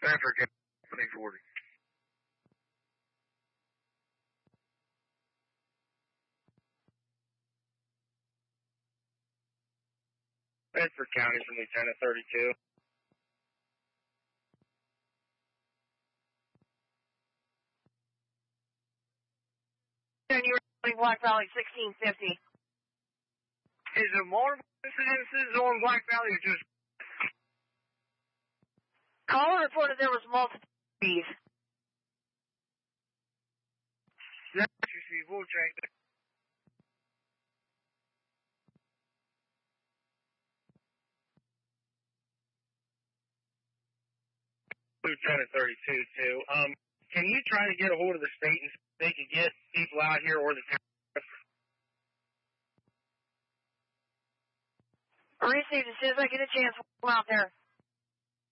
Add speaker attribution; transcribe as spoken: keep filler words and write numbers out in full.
Speaker 1: Africa, twenty forty. Bedford County from Lieutenant thirty-two.
Speaker 2: And you were calling Black Valley sixteen fifty.
Speaker 1: Is there more incidences on Black Valley or just...
Speaker 2: Caller reported there was multiple bees.
Speaker 1: That's received. We'll check that. Lieutenant thirty-two, too. Um, can you try to get a hold of the state and see if they can get people out here or the town?
Speaker 2: Received. As soon as I get a chance, we'll come out there.